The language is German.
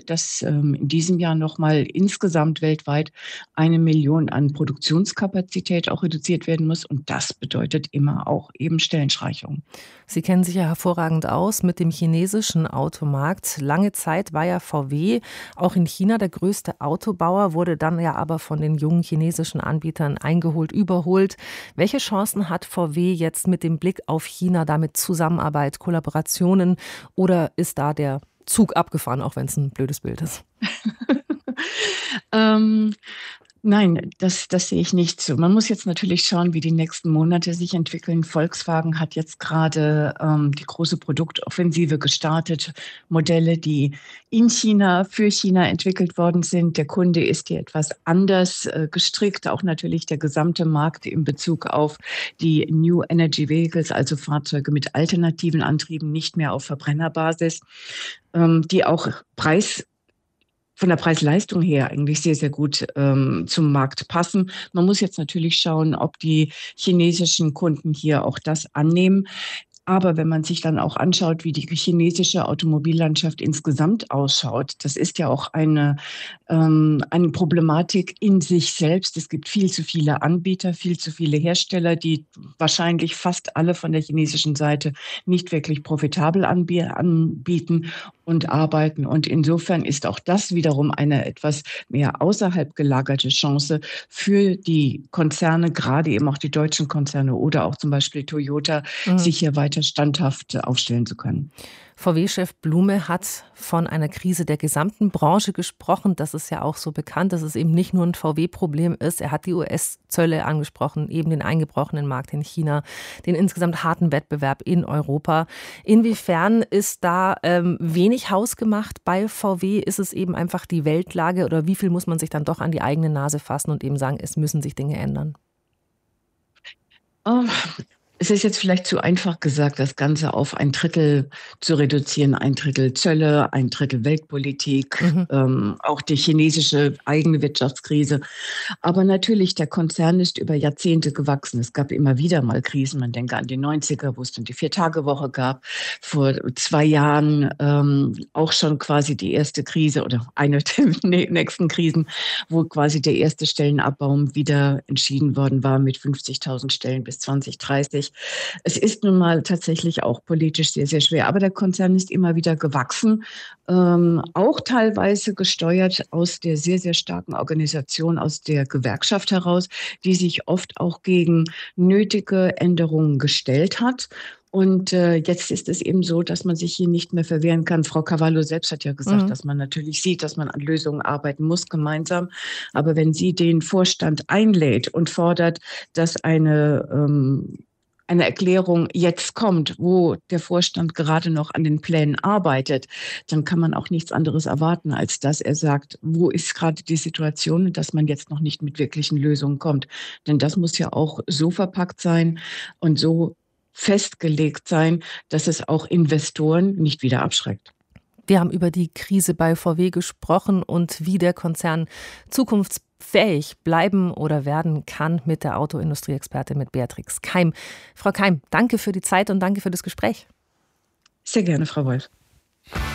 dass in diesem Jahr nochmal insgesamt weltweit 1 Million an Produktionskapazität auch reduziert werden muss. Und das bedeutet immer auch eben Stellenstreichungen. Sie kennen sich ja hervorragend aus mit dem chinesischen Automarkt. Lange Zeit war ja VW auch in China der größte Autobauer, wurde dann ja aber von den jungen chinesischen Anbietern eingeholt, überholt. Welche Chancen hat VW jetzt mit dem Blick auf China, damit Zusammenarbeit, Kollaborationen, oder ist da der Zug abgefahren, auch wenn es ein blödes Bild ist? Ähm, Nein, das sehe ich nicht so. Man muss jetzt natürlich schauen, wie die nächsten Monate sich entwickeln. Volkswagen hat jetzt gerade die große Produktoffensive gestartet. Modelle, die in China, für China entwickelt worden sind. Der Kunde ist hier etwas anders gestrickt. Auch natürlich der gesamte Markt in Bezug auf die New Energy Vehicles, also Fahrzeuge mit alternativen Antrieben, nicht mehr auf Verbrennerbasis, die auch von der Preis-Leistung her eigentlich sehr, sehr gut zum Markt passen. Man muss jetzt natürlich schauen, ob die chinesischen Kunden hier auch das annehmen. Aber wenn man sich dann auch anschaut, wie die chinesische Automobillandschaft insgesamt ausschaut, das ist ja auch eine Problematik in sich selbst. Es gibt viel zu viele Anbieter, viel zu viele Hersteller, die wahrscheinlich fast alle von der chinesischen Seite nicht wirklich profitabel anbieten und arbeiten. Und insofern ist auch das wiederum eine etwas mehr außerhalb gelagerte Chance für die Konzerne, gerade eben auch die deutschen Konzerne oder auch zum Beispiel Toyota, Mhm. sich hier weiter standhaft aufstellen zu können. VW-Chef Blume hat von einer Krise der gesamten Branche gesprochen. Das ist ja auch so bekannt, dass es eben nicht nur ein VW-Problem ist. Er hat die US-Zölle angesprochen, eben den eingebrochenen Markt in China, den insgesamt harten Wettbewerb in Europa. Inwiefern ist da wenig hausgemacht bei VW? Ist es eben einfach die Weltlage, oder wie viel muss man sich dann doch an die eigene Nase fassen und eben sagen, es müssen sich Dinge ändern? Oh, es ist jetzt vielleicht zu einfach gesagt, das Ganze auf 1/3 zu reduzieren. 1/3 Zölle, 1/3 Weltpolitik, Mhm. auch die chinesische eigene Wirtschaftskrise. Aber natürlich, der Konzern ist über Jahrzehnte gewachsen. Es gab immer wieder mal Krisen. Man denke an die 90er, wo es dann die Vier-Tage-Woche gab. Vor 2 Jahren auch schon quasi die erste Krise oder eine der nächsten Krisen, wo quasi der erste Stellenabbau wieder entschieden worden war mit 50.000 Stellen bis 2030. Es ist nun mal tatsächlich auch politisch sehr, sehr schwer. Aber der Konzern ist immer wieder gewachsen, auch teilweise gesteuert aus der sehr, sehr starken Organisation, aus der Gewerkschaft heraus, die sich oft auch gegen nötige Änderungen gestellt hat. Und jetzt ist es eben so, dass man sich hier nicht mehr verwehren kann. Frau Cavallo selbst hat ja gesagt, Mhm. dass man natürlich sieht, dass man an Lösungen arbeiten muss gemeinsam. Aber wenn sie den Vorstand einlädt und fordert, dass eine Erklärung jetzt kommt, wo der Vorstand gerade noch an den Plänen arbeitet, dann kann man auch nichts anderes erwarten, als dass er sagt, wo ist gerade die Situation, dass man jetzt noch nicht mit wirklichen Lösungen kommt. Denn das muss ja auch so verpackt sein und so festgelegt sein, dass es auch Investoren nicht wieder abschreckt. Wir haben über die Krise bei VW gesprochen und wie der Konzern zukunftsfähig bleiben oder werden kann, mit der Autoindustrieexpertin, mit Beatrix Keim. Frau Keim, danke für die Zeit und danke für das Gespräch. Sehr gerne, Frau Wolf.